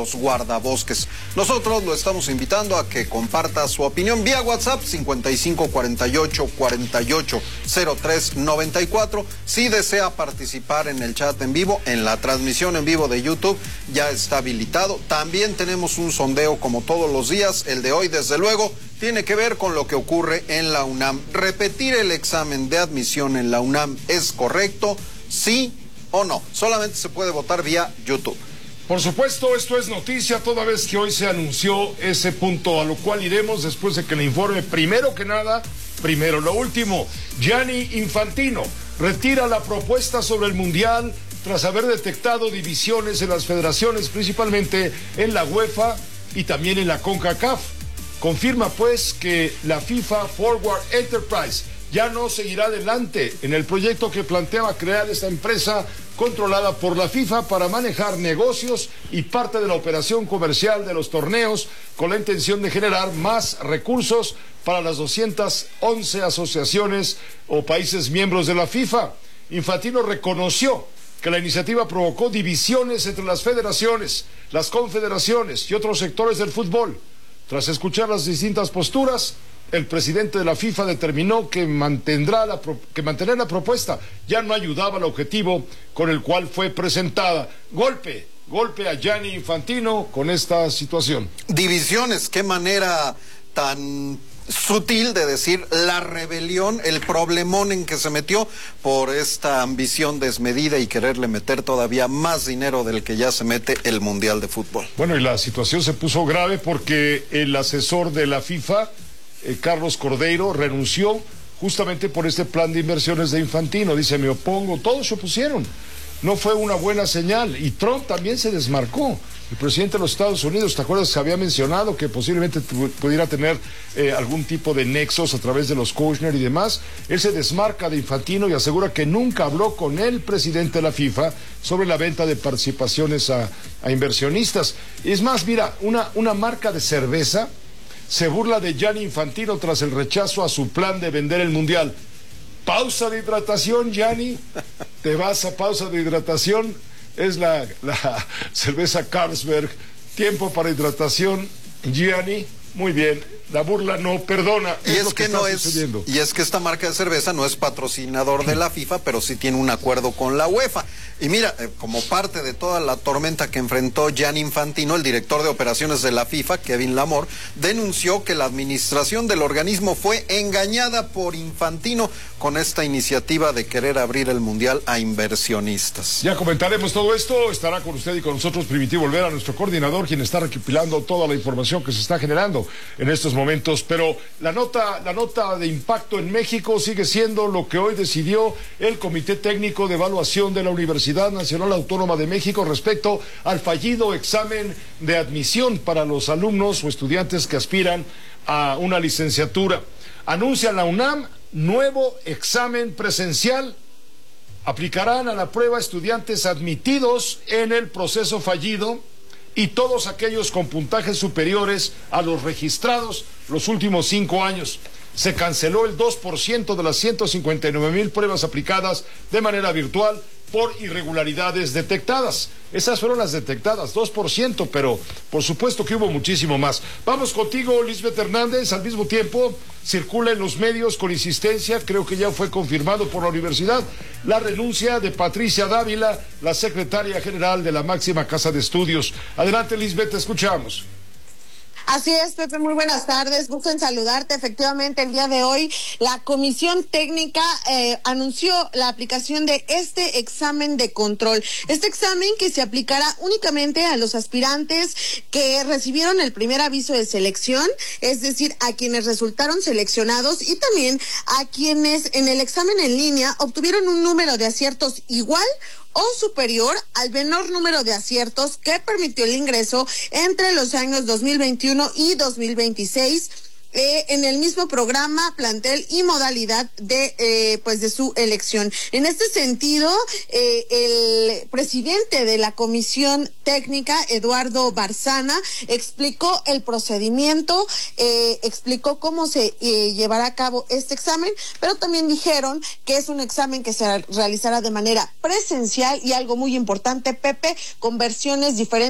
los guardabosques. Nosotros lo estamos invitando a que comparta su opinión vía WhatsApp 5548-480394. Si desea participar en el chat en vivo, en la transmisión en vivo de YouTube, ya está habilitado. También tenemos un sondeo como todos los días. El de hoy, desde luego, tiene que ver con lo que ocurre en la UNAM. ¿Repetir el examen de admisión en la UNAM es correcto? ¿Sí o no? Solamente se puede votar vía YouTube. Por supuesto, esto es noticia toda vez que hoy se anunció ese punto, a lo cual iremos después de que le informe. Primero que nada, primero lo último. Gianni Infantino retira la propuesta sobre el Mundial tras haber detectado divisiones en las federaciones, principalmente en la UEFA y también en la CONCACAF. Confirma pues que la FIFA Forward Enterprise ya no seguirá adelante en el proyecto que planteaba crear esta empresa controlada por la FIFA para manejar negocios y parte de la operación comercial de los torneos, con la intención de generar más recursos para las 211 asociaciones o países miembros de la FIFA. Infantino reconoció que la iniciativa provocó divisiones entre las federaciones, las confederaciones y otros sectores del fútbol. Tras escuchar las distintas posturas, el presidente de la FIFA determinó que mantener la propuesta ya no ayudaba al objetivo con el cual fue presentada. Golpe a Gianni Infantino con esta situación. Divisiones, qué manera tan sutil de decir la rebelión, el problemón en que se metió por esta ambición desmedida y quererle meter todavía más dinero del que ya se mete el Mundial de Fútbol. Bueno, y la situación se puso grave porque el asesor de la FIFA, Carlos Cordeiro, renunció justamente por este plan de inversiones de Infantino. Dice, me opongo, todos se opusieron. No fue una buena señal. Y Trump también se desmarcó. El presidente de los Estados Unidos, ¿te acuerdas que había mencionado que posiblemente pudiera tener algún tipo de nexos a través de los Kushner y demás? Él se desmarca de Infantino y asegura que nunca habló con el presidente de la FIFA sobre la venta de participaciones a inversionistas. Es más, mira, una marca de cerveza se burla de Gianni Infantino tras el rechazo a su plan de vender el Mundial. Pausa de hidratación, Gianni. Te vas a pausa de hidratación. Es la cerveza Carlsberg. Tiempo para hidratación, Gianni. Muy bien. La burla no perdona. Y es que esta marca de cerveza no es patrocinador de la FIFA, pero sí tiene un acuerdo con la UEFA. Y mira, como parte de toda la tormenta que enfrentó Gianni Infantino, el director de operaciones de la FIFA, Kevin Lamore, denunció que la administración del organismo fue engañada por Infantino con esta iniciativa de querer abrir el Mundial a inversionistas. Ya comentaremos todo esto. Estará con usted y con nosotros Primitivo Olvera, nuestro coordinador, quien está recopilando toda la información que se está generando en estos momentos. Pero la nota de impacto en México sigue siendo lo que hoy decidió el Comité Técnico de Evaluación de la Universidad Nacional Autónoma de México respecto al fallido examen de admisión para los alumnos o estudiantes que aspiran a una licenciatura. Anuncia la UNAM nuevo examen presencial. Aplicarán a la prueba estudiantes admitidos en el proceso fallido y todos aquellos con puntajes superiores a los registrados los últimos 5 años. Se canceló el 2% de las 159,000 pruebas aplicadas de manera virtual por irregularidades detectadas. Esas fueron las detectadas, 2%, pero por supuesto que hubo muchísimo más. Vamos contigo, Lisbeth Hernández. Al mismo tiempo, circula en los medios con insistencia, creo que ya fue confirmado por la universidad, la renuncia de Patricia Dávila, la secretaria general de la máxima casa de estudios. Adelante, Lisbeth, te escuchamos. Así es, Pepe, muy buenas tardes, gusto en saludarte. Efectivamente, el día de hoy la Comisión Técnica anunció la aplicación de este examen de control. Este examen que se aplicará únicamente a los aspirantes que recibieron el primer aviso de selección, es decir, a quienes resultaron seleccionados y también a quienes en el examen en línea obtuvieron un número de aciertos igual o superior al menor número de aciertos que permitió el ingreso entre los años 2021 y 2026 en el mismo programa, plantel y modalidad de su elección. En este sentido, el presidente de la Comisión Técnica, Eduardo Barzana, explicó el procedimiento, explicó cómo se llevará a cabo este examen, pero también dijeron que es un examen que se realizará de manera presencial y algo muy importante, Pepe, con versiones diferentes